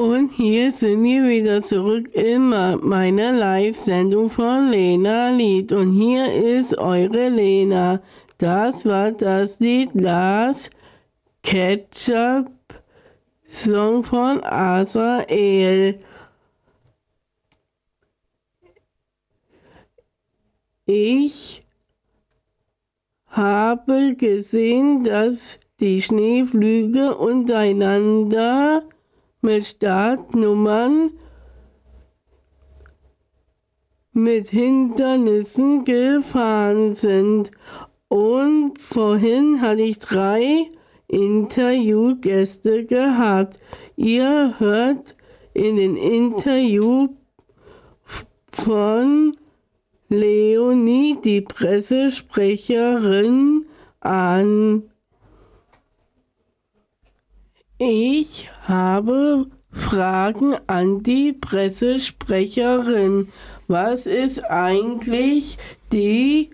Und hier sind wir wieder zurück in meiner Live-Sendung von Lena Lied. Und hier ist eure Lena. Das war das Lied Last Ketchup Song von Azrael. Ich habe gesehen, dass die Schneeflüge untereinander mit Startnummern mit Hindernissen gefahren sind. Und vorhin hatte ich 3 Interviewgäste gehabt. Ihr hört in den Interview von Leonie, die Pressesprecherin, an. Ich habe Fragen an die Pressesprecherin. Was ist eigentlich die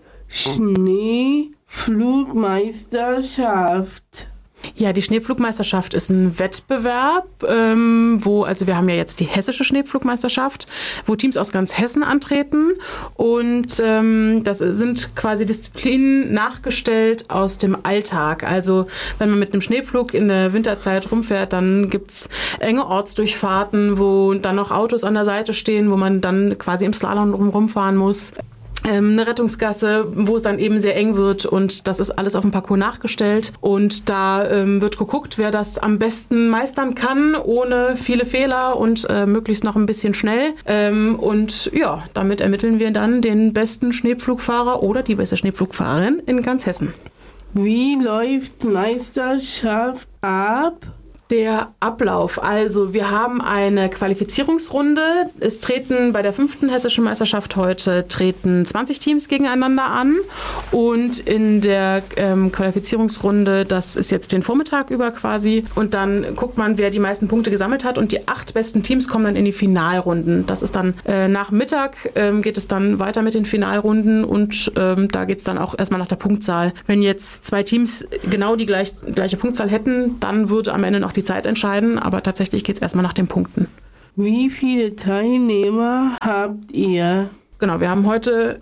Schneeflugmeisterschaft? Ja, die Schneepflugmeisterschaft ist ein Wettbewerb, also wir haben ja jetzt die hessische Schneepflugmeisterschaft, wo Teams aus ganz Hessen antreten und das sind quasi Disziplinen nachgestellt aus dem Alltag. Also wenn man mit einem Schneepflug in der Winterzeit rumfährt, dann gibt's enge Ortsdurchfahrten, wo dann noch Autos an der Seite stehen, wo man dann quasi im Slalom rumfahren muss. Eine Rettungsgasse, wo es dann eben sehr eng wird und das ist alles auf dem Parcours nachgestellt und da wird geguckt, wer das am besten meistern kann, ohne viele Fehler und möglichst noch ein bisschen schnell und ja, damit ermitteln wir dann den besten Schneepflugfahrer oder die beste Schneepflugfahrerin in ganz Hessen. Wie läuft Meisterschaft ab? Der Ablauf. Also wir haben eine Qualifizierungsrunde. Es treten bei der 5. hessischen Meisterschaft heute 20 Teams gegeneinander an. Und in der Qualifizierungsrunde, das ist jetzt den Vormittag über quasi. Und dann guckt man, wer die meisten Punkte gesammelt hat. Und die 8 besten Teams kommen dann in die Finalrunden. Das ist dann nach Mittag geht es dann weiter mit den Finalrunden. Und da geht es dann auch erstmal nach der Punktzahl. Wenn jetzt 2 Teams genau die gleiche Punktzahl hätten, dann würde am Ende noch die Zeit entscheiden, aber tatsächlich geht es erstmal nach den Punkten. Wie viele Teilnehmer habt ihr? Genau, wir haben heute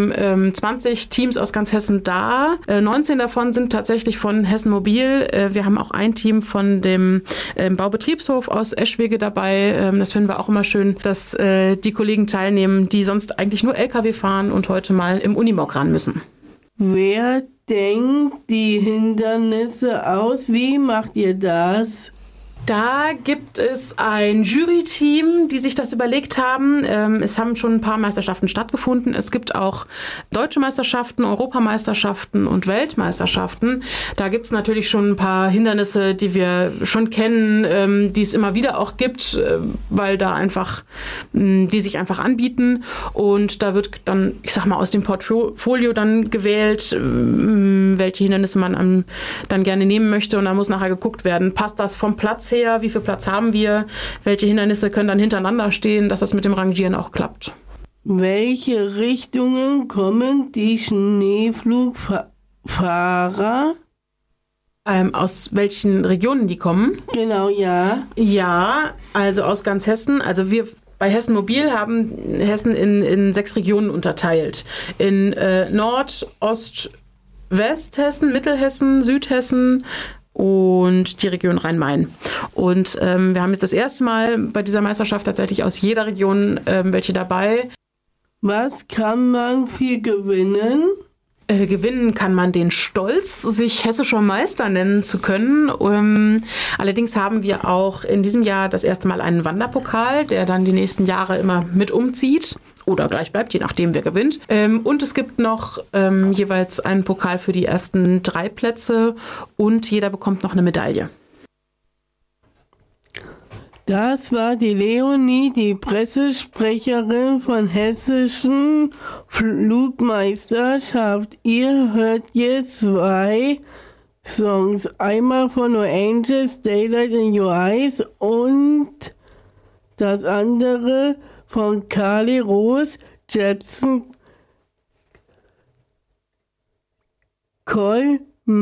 20 Teams aus ganz Hessen da. 19 davon sind tatsächlich von Hessen Mobil. Wir haben auch ein Team von dem Baubetriebshof aus Eschwege dabei. Das finden wir auch immer schön, dass die Kollegen teilnehmen, die sonst eigentlich nur LKW fahren und heute mal im Unimog ran müssen. Wer denkt die Hindernisse aus? Wie macht ihr das? Da gibt es ein Jury-Team, die sich das überlegt haben. Es haben schon ein paar Meisterschaften stattgefunden. Es gibt auch deutsche Meisterschaften, Europameisterschaften und Weltmeisterschaften. Da gibt es natürlich schon ein paar Hindernisse, die wir schon kennen, die es immer wieder auch gibt, weil da einfach, die sich einfach anbieten. Und da wird dann, ich sag mal, aus dem Portfolio dann gewählt, welche Hindernisse man dann gerne nehmen möchte. Und da muss nachher geguckt werden, passt das vom Platz her? Wie viel Platz haben wir? Welche Hindernisse können dann hintereinander stehen, dass das mit dem Rangieren auch klappt? Welche Richtungen kommen die Schneepflugfahrer? Aus welchen Regionen die kommen? Genau, ja. Ja, also aus ganz Hessen. Also wir bei Hessen Mobil haben Hessen in 6 Regionen unterteilt. In Nord-, Ost-, Westhessen, Mittelhessen, Südhessen und die Region Rhein-Main. Und wir haben jetzt das erste Mal bei dieser Meisterschaft tatsächlich aus jeder Region welche dabei. Was kann man viel gewinnen? Gewinnen kann man den Stolz, sich hessischer Meister nennen zu können. Allerdings haben wir auch in diesem Jahr das erste Mal einen Wanderpokal, der dann die nächsten Jahre immer mit umzieht oder gleich bleibt, je nachdem wer gewinnt. Und es gibt noch jeweils einen Pokal für die ersten 3 Plätze und jeder bekommt noch eine Medaille. Das war die Leonie, die Pressesprecherin von Hessischen Flugmeisterschaft. Ihr hört jetzt 2 Songs. Einmal von No Angels, Daylight in Your Eyes und das andere von Carly Rose Jepsen, Call